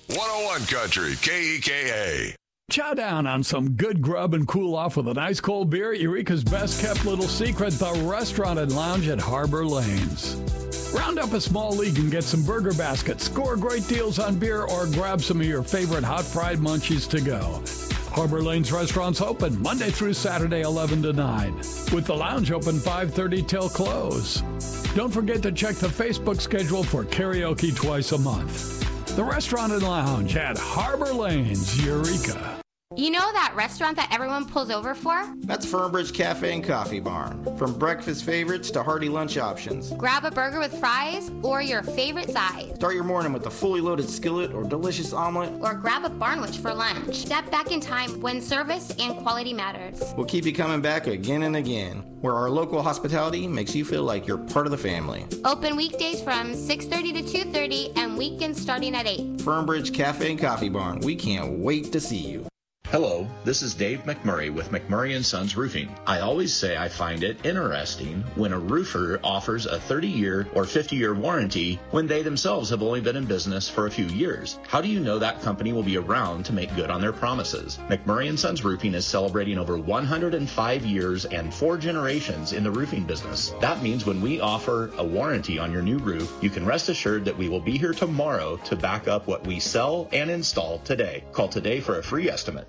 101 Country, KEKA. Chow down on some good grub and cool off with an ice cold beer at Eureka's best kept little secret, the restaurant and lounge at Harbor Lanes. Round up a small league and get some burger baskets, score great deals on beer, or grab some of your favorite hot fried munchies to go. Harbor Lanes restaurants open Monday through Saturday 11 to 9, with the lounge open 5:30 till close. Don't forget to check the Facebook schedule for karaoke twice a month. The restaurant and lounge at Harbor Lanes, Eureka. You know that restaurant that everyone pulls over for? That's Fernbridge Cafe and Coffee Barn. From breakfast favorites to hearty lunch options. Grab a burger with fries or your favorite side. Start your morning with a fully loaded skillet or delicious omelet. Or grab a barnwich for lunch. Step back in time when service and quality matters. We'll keep you coming back again and again, where our local hospitality makes you feel like you're part of the family. Open weekdays from 6:30 to 2:30 and weekends starting at 8. Fernbridge Cafe and Coffee Barn. We can't wait to see you. Hello, this is Dave McMurray with McMurray & Sons Roofing. I always say I find it interesting when a roofer offers a 30-year or 50-year warranty when they themselves have only been in business for a few years. How do you know that company will be around to make good on their promises? McMurray & Sons Roofing is celebrating over 105 years and 4 generations in the roofing business. That means when we offer a warranty on your new roof, you can rest assured that we will be here tomorrow to back up what we sell and install today. Call today for a free estimate.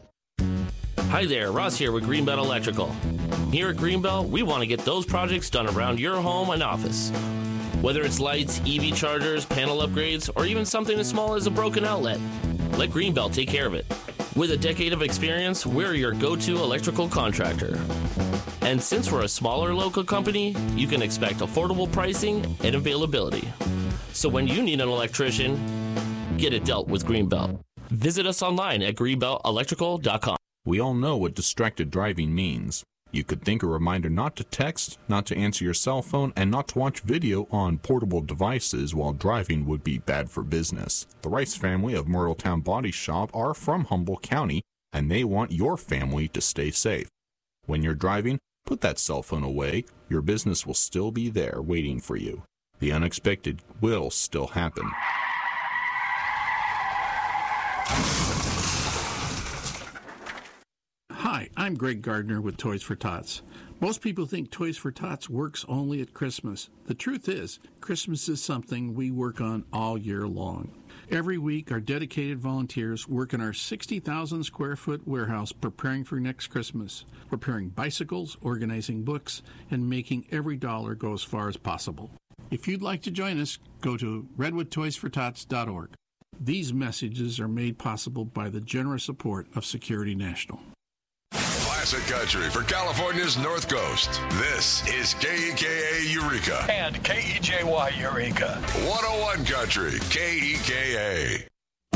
Hi there, Ross here with Greenbelt Electrical. Here at Greenbelt, we want to get those projects done around your home and office. Whether it's lights, EV chargers, panel upgrades, or even something as small as a broken outlet, let Greenbelt take care of it. With a decade of experience, we're your go-to electrical contractor. And since we're a smaller local company, you can expect affordable pricing and availability. So when you need an electrician, get it dealt with Greenbelt. Visit us online at greenbeltelectrical.com. We all know what distracted driving means. You could think a reminder not to text, not to answer your cell phone, and not to watch video on portable devices while driving would be bad for business. The Rice family of Myrtletown Body Shop are from Humboldt County, and they want your family to stay safe. When you're driving, put that cell phone away. Your business will still be there waiting for you. The unexpected will still happen. Hi, I'm Greg Gardner with Toys for Tots. Most people think Toys for Tots works only at Christmas. The truth is, Christmas is something we work on all year long. Every week, our dedicated volunteers work in our 60,000 square foot warehouse preparing for next Christmas, repairing bicycles, organizing books, and making every dollar go as far as possible. If you'd like to join us, go to redwoodtoysfortots.org. These messages are made possible by the generous support of Security National. Classic country for California's North Coast. This is KEKA Eureka. And KEJY Eureka. 101 Country, KEKA.